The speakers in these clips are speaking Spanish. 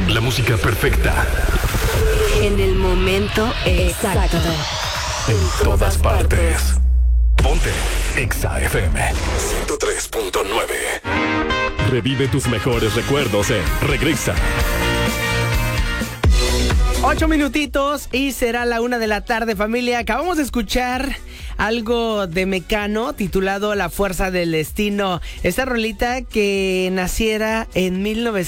La música perfecta. En el momento exacto. En todas partes. Ponte Exa FM 103.9. Revive tus mejores recuerdos en Regresa. 8 minutitos y será la 1 de la tarde, familia. Acabamos de escuchar algo de Mecano titulado La Fuerza del Destino. Esta rolita que naciera en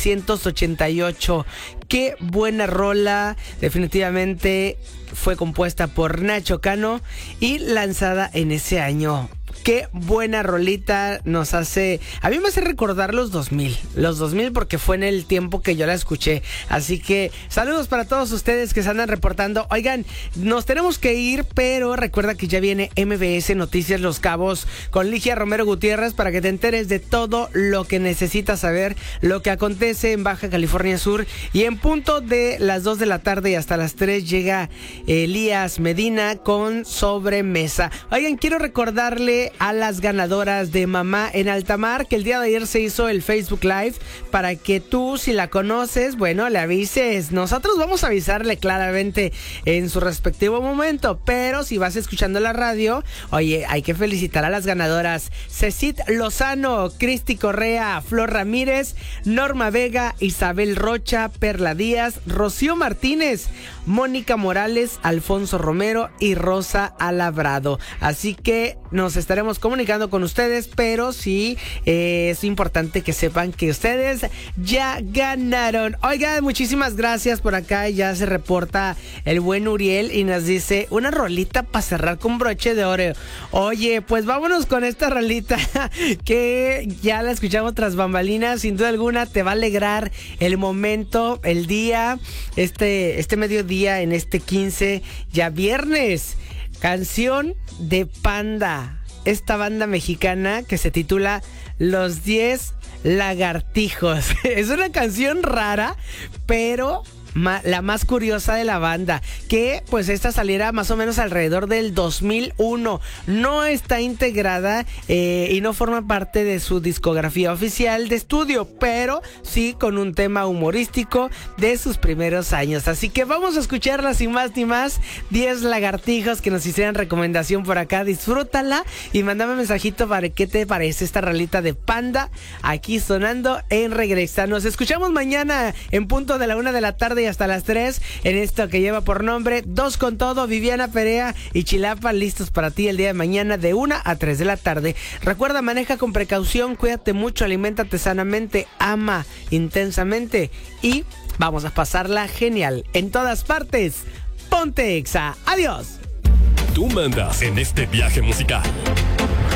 1988. Qué buena rola. Definitivamente fue compuesta por Nacho Cano y lanzada en ese año. Qué buena rolita nos hace... A mí me hace recordar los 2000 porque fue en el tiempo que yo la escuché. Así que saludos para todos ustedes que se andan reportando. Oigan, nos tenemos que ir, pero recuerda que ya viene MBS Noticias Los Cabos con Ligia Romero Gutiérrez para que te enteres de todo lo que necesitas saber, lo que acontece en Baja California Sur. Y en punto de las 2 de la tarde y hasta las 3 llega Elías Medina con Sobremesa. Oigan, quiero recordarle a las ganadoras de Mamá en Altamar que el día de ayer se hizo el Facebook Live para que tú, si la conoces, bueno, le avises. Nosotros vamos a avisarle claramente en su respectivo momento, pero si vas escuchando la radio, oye, hay que felicitar a las ganadoras: Cecit Lozano, Cristi Correa, Flor Ramírez, Norma Vega, Isabel Rocha, Perla Díaz, Rocío Martínez, Mónica Morales, Alfonso Romero y Rosa Alabrado. Así que nos estaremos comunicando con ustedes, pero sí es importante que sepan que ustedes ya ganaron. Oigan, muchísimas gracias. Por acá ya se reporta el buen Uriel y nos dice una rolita para cerrar con broche de oro. Oye, pues vámonos con esta rolita que ya la escuchamos tras bambalinas. Sin duda alguna te va a alegrar el momento, el día, este mediodía en este 15, ya viernes. Canción de Panda, esta banda mexicana que se titula Los 10 Lagartijos. Es una canción rara, pero la más curiosa de la banda, que pues esta saliera más o menos alrededor del 2001. No está integrada y no forma parte de su discografía oficial de estudio, pero sí con un tema humorístico de sus primeros años. Así que vamos a escucharla sin más ni más. 10 Lagartijos que nos hicieran recomendación por acá. Disfrútala y mándame un mensajito para qué te parece esta rolita de Panda aquí sonando en Regresa. Nos escuchamos mañana en punto de la 1 de la tarde y hasta las 3 en esto que lleva por nombre Dos con Todo. Viviana Perea y Chilapa listos para ti el día de mañana de 1 a 3 de la tarde. Recuerda, maneja con precaución, cuídate mucho, aliméntate sanamente, ama intensamente y vamos a pasarla genial en todas partes. Ponte Exa. Adiós. Tú mandas en este viaje musical.